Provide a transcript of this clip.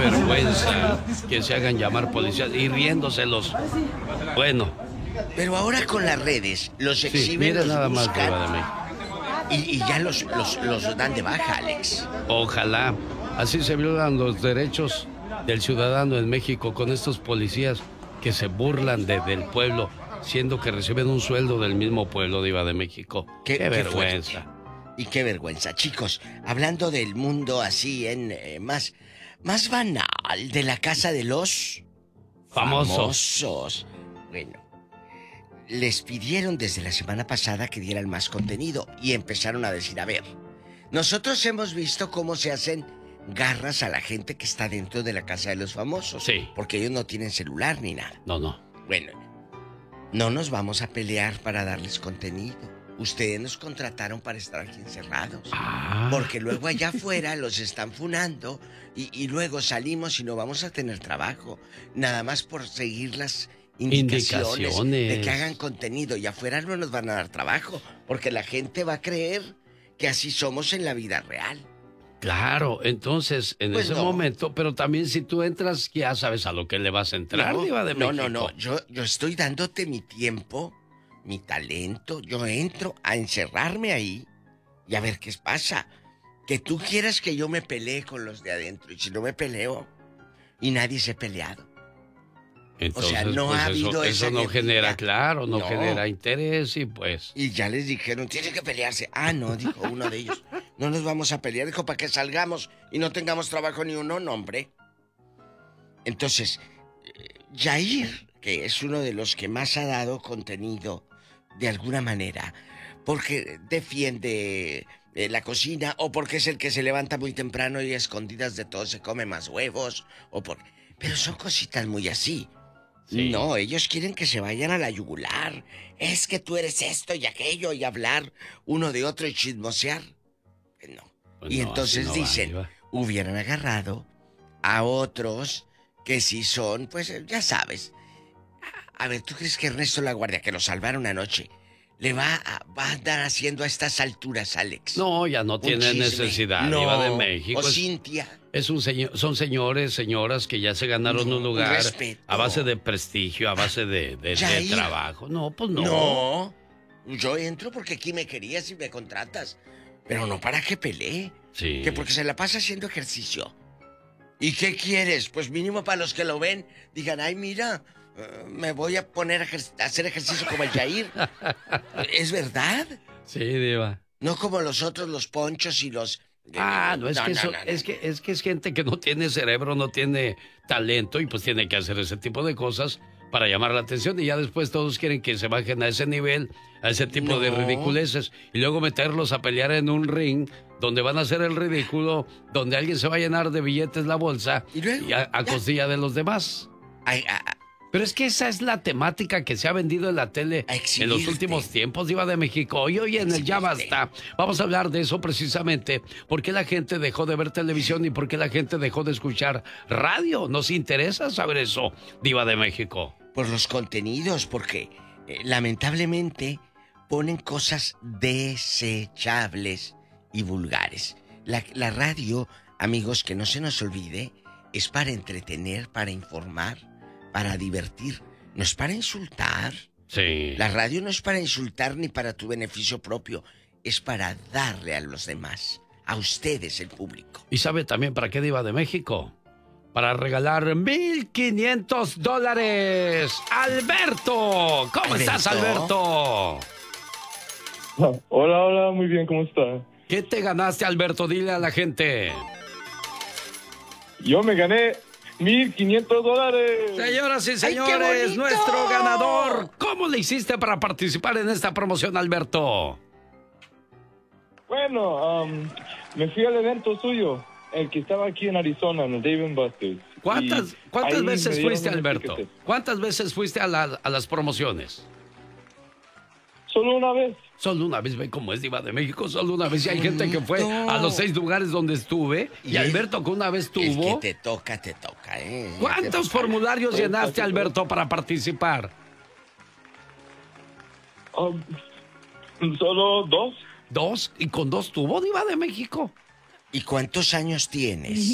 vergüenza que se hagan llamar policías y riéndoselos. Bueno. Pero ahora con las redes, los Sí, exhiben, mira los nada más, buscan Diva de México. y ya los dan de baja, Alex. Ojalá. Así se violan los derechos del ciudadano en México con estos policías que se burlan del pueblo, siendo que reciben un sueldo del mismo pueblo, Diva de México. Qué vergüenza. Y qué vergüenza. Chicos, hablando del mundo así más banal, de la casa de los famosos. Bueno, les pidieron desde la semana pasada que dieran más contenido y empezaron a decir, a ver, nosotros hemos visto cómo se hacen garras a la gente que está dentro de la casa de los famosos. Sí. Porque ellos no tienen celular ni nada. No. Bueno, no nos vamos a pelear para darles contenido. Ustedes nos contrataron para estar aquí encerrados. Porque luego allá afuera los están funando y luego salimos y no vamos a tener trabajo. Nada más por seguir las indicaciones de que hagan contenido. Y afuera no nos van a dar trabajo. Porque la gente va a creer que así somos en la vida real. Claro, entonces, en ese momento, pero también si tú entras, ya sabes a lo que le vas a entrar, Diva de México. No. Yo estoy dándote mi tiempo, mi talento. Yo entro a encerrarme ahí y a ver qué pasa. Que tú quieras que yo me pelee con los de adentro. Y si no me peleo, y nadie se ha peleado. Entonces, o sea, no pues ha habido eso no genera, claro, no genera interés y pues... Y ya les dijeron, tiene que pelearse. Ah, no, dijo uno de ellos. No nos vamos a pelear, dijo, para que salgamos y no tengamos trabajo ni uno, no, hombre. Entonces, Jair, que es uno de los que más ha dado contenido, de alguna manera, porque defiende la cocina, o porque es el que se levanta muy temprano y a escondidas de todo se come más huevos, pero son cositas muy así. Sí. No, ellos quieren que se vayan a la yugular. Es que tú eres esto y aquello y hablar uno de otro y chismosear. No. Pues y no, entonces dicen, hubieran agarrado a otros que sí son, pues ya sabes. A ver, ¿tú crees que Ernesto Laguardia, que lo salvaron anoche, le va a andar haciendo a estas alturas, Alex? No, ya no tiene necesidad, Diva de México. O Cintia. Son señores, señoras que ya se ganaron un lugar a base de prestigio, a base de trabajo. No, pues no. No, yo entro porque aquí me querías y me contratas, pero no para que pelee. Sí. Que porque se la pasa haciendo ejercicio. ¿Y qué quieres? Pues mínimo para los que lo ven, digan, ay, mira, me voy a poner a hacer ejercicio como el Jair. ¿Es verdad? Sí, Diva. No como los otros, los ponchos y los... Es que es gente que no tiene cerebro, no tiene talento y pues tiene que hacer ese tipo de cosas para llamar la atención y ya después todos quieren que se bajen a ese nivel, a ese tipo de ridiculeces y luego meterlos a pelear en un ring donde van a hacer el ridículo, donde alguien se va a llenar de billetes la bolsa y a costilla de los demás. Pero es que esa es la temática que se ha vendido en la tele en los últimos tiempos, Diva de México. Y hoy en el Ya Basta vamos a hablar de eso precisamente. ¿Por qué la gente dejó de ver televisión y por qué la gente dejó de escuchar radio? Nos interesa saber eso, Diva de México. Por los contenidos, porque lamentablemente ponen cosas desechables y vulgares. La radio, amigos, que no se nos olvide, es para entretener, para informar, para divertir, no es para insultar. Sí. La radio no es para insultar ni para tu beneficio propio, es para darle a los demás, a ustedes, el público. ¿Y sabe también para qué, Diva de México? Para regalar $1,500. ¡Alberto! ¿Cómo estás, Alberto? Hola, muy bien, ¿cómo está? ¿Qué te ganaste, Alberto? Dile a la gente. Yo me gané $1,500. Señoras y señores, nuestro ganador. ¿Cómo le hiciste para participar en esta promoción, Alberto? Bueno, me fui al evento suyo, el que estaba aquí en Arizona, en el Dave & Buster's. ¿Cuántas veces fuiste, Alberto? ¿Cuántas veces fuiste a las promociones? Solo una vez. Solo una vez, ve cómo es, Diva de México, solo una vez. Y hay gente que fue a los 6 lugares donde estuve. Y Alberto, que una vez tuvo... El que te toca, ¿eh? ¿Cuántos formularios llenaste, Alberto, para participar? Solo 2. ¿2? ¿Y con 2 tuvo, Diva de México? ¿Y cuántos años tienes?